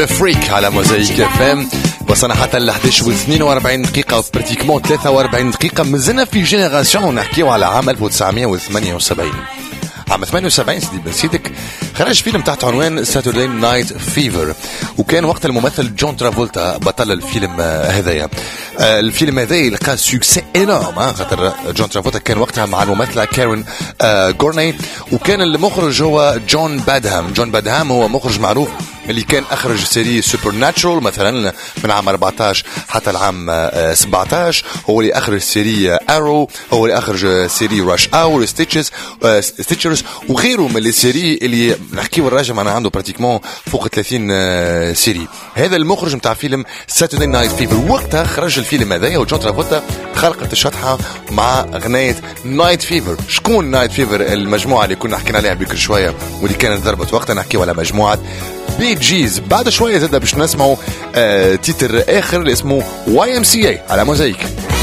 فريك على موزايك اف ام. وصلنا حتى ل 11:42 دقيقة وبراتيكمون 43 دقيقة. مازلنا في جينيراسيون نحكيو على عام 1978. عام 78 سيدي بن سيدك خرج فيلم تحت عنوان ساتردي نايت فيفر، وكان وقت الممثل جون ترافولتا بطل الفيلم هذايا. الفيلم هذا لقى سوكسي انورم، خاطر جون ترافولتا كان وقتها مع الممثلة كارين غورني، وكان المخرج هو جون بادهام. جون بادهام هو مخرج معروف اللي كان أخرج سيري سوبر ناتشورال مثلا من عام 14 حتى العام 17. هو اللي أخرج سيري أرو، هو اللي أخرج سيري راش أور، ستيتشرز وغيره من السيري اللي نحكيو. الراجل معنا عنده براتيكمون فوق 30 سيري. هذا المخرج متاع فيلم ساتردي نايت فيفر. وقتها خرج الفيلم هذايا وجون ترافولتا خلقت الشطحة مع أغنية نايت فيفر. شكون نايت فيفر؟ المجموعة اللي كنا حكينا عليها بكل شوية واللي كانت ضربت وقتها. نحكيو على مجموعة بي جيز. بعد شوية زاد باش نسمعوا تيتر آخر اللي اسمه YMCA على موزايك.